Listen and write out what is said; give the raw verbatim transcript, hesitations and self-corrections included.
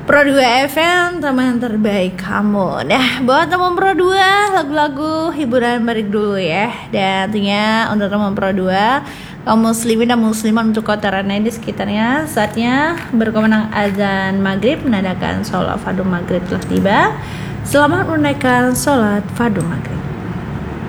Pro dua F M, teman terbaik kamu. Nah, buat teman Pro dua, lagu-lagu hiburan balik dulu ya. Dan tentunya untuk teman Pro dua, kaum muslimin dan muslimat untuk kota Ranai di sekitarnya, saatnya berkumandang azan maghrib, menandakan sholat fardu maghrib telah tiba. Selamat menunaikan sholat fardu maghrib.